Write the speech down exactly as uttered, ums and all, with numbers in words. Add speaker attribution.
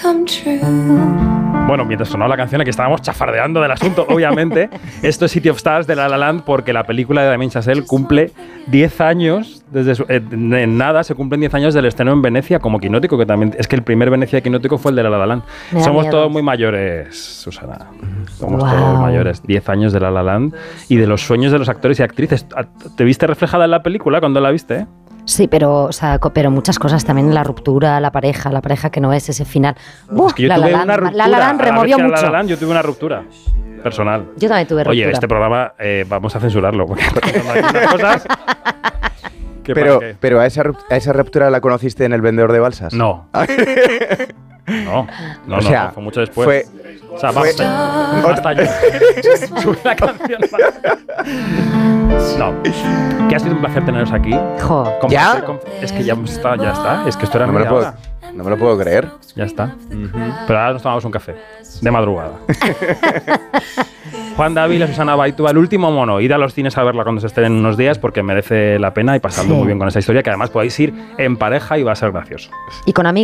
Speaker 1: Bueno, mientras sonaba la canción, aquí estábamos chafardeando del asunto, obviamente. Esto es City of Stars de La La Land, porque la película de Damien Chazelle cumple diez años, desde su, eh, en nada se cumplen diez años del estreno en Venecia como Quinótico, que también es que el primer Venecia de Quinótico fue el de La La Land. Somos miedo. todos muy mayores, Susana. Somos wow. todos mayores. diez años de La La Land y de los sueños de los actores y actrices. ¿Te viste reflejada en la película cuando la viste?
Speaker 2: Sí, pero, o sea, pero muchas cosas también, la ruptura, la pareja, la pareja que no es, ese final.
Speaker 1: Uf, es que yo
Speaker 2: la,
Speaker 1: tuve
Speaker 2: la,
Speaker 1: una ruptura.
Speaker 2: La La Land removió mucho.
Speaker 1: La La Land, yo tuve una ruptura personal.
Speaker 2: Yo también tuve ruptura.
Speaker 1: Oye, este programa eh, vamos a censurarlo porque unas cosas.
Speaker 3: Pero, pero ¿a esa, a esa ruptura la conociste en El vendedor de balsas?
Speaker 1: No. No, no,
Speaker 3: o sea,
Speaker 1: no, fue mucho después.
Speaker 3: Fue,
Speaker 1: o sea,
Speaker 3: fue,
Speaker 1: basta, basta yo. Sube la canción. No. Que ha sido un placer teneros aquí.
Speaker 2: Jo.
Speaker 3: ¿Ya?
Speaker 1: Es que ya está, ya está. Es que esto era
Speaker 3: no me, lo puedo, no me lo puedo creer.
Speaker 1: Ya está. Uh-huh. Pero ahora nos tomamos un café. De madrugada. Juan Dávila, Susana Baitúa, El último mono. Id a los cines a verla cuando se estén en unos días porque merece la pena y pasadlo sí. muy bien con esta historia, que además podéis ir en pareja y va a ser gracioso.
Speaker 2: Y con amigos.